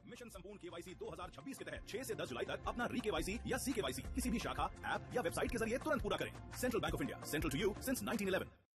Mission संपूर्ण KYC 2026 के तहत 6 से 10 जुलाई तक अपना री केवाईसी या सी केवाईसी किसी भी शाखा, ऐप या वेबसाइट के जरिए तुरंत पूरा करें। Central bank of India, central to you since 1911।